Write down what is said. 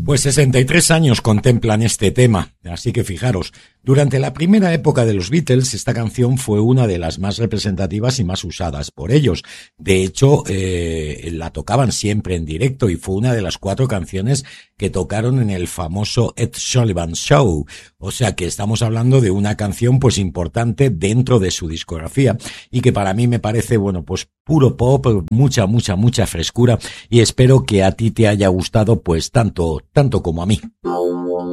Pues 63 años contemplan este tema, así que fijaros, durante la primera época de los Beatles esta canción fue una de las más representativas y más usadas por ellos. De hecho, la tocaban siempre en directo y fue una de las 4 canciones que tocaron en el famoso Ed Sullivan Show. O sea que estamos hablando de una canción pues importante dentro de su discografía y que para mí me parece, bueno, pues puro pop, mucha frescura y espero que a ti te haya gustado pues tanto como a mí.